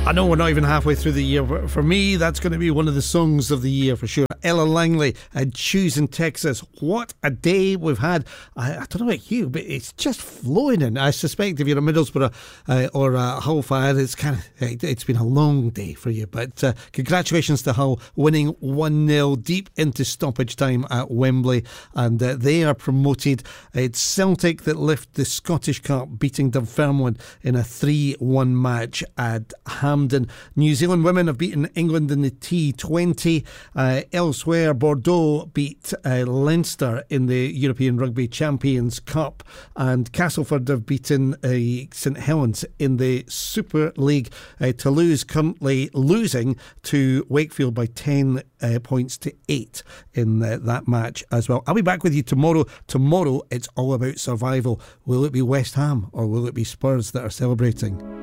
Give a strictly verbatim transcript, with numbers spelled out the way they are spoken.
I know we're not even halfway through the year, but for me, that's going to be one of the songs of the year for sure. Ella Langley and Choosing Texas. What a day we've had. I, I don't know about you, but it's just flowing in. I suspect if you're a Middlesbrough uh, or a Hull fan, it's kind of it, it's been a long day for you. But uh, congratulations to Hull winning one nil deep into stoppage time at Wembley, and uh, they are promoted. It's Celtic that lift the Scottish Cup, beating Dunfermline in a three one match at Hampden. New Zealand women have beaten England in the T twenty. Uh, Elsewhere, Bordeaux beat uh, Leinster in the European Rugby Champions Cup, and Castleford have beaten uh, St Helens in the Super League. Uh, Toulouse currently losing to Wakefield by ten uh, points to eight in uh, that match as well. I'll be back with you tomorrow. Tomorrow, it's all about survival. Will it be West Ham or will it be Spurs that are celebrating?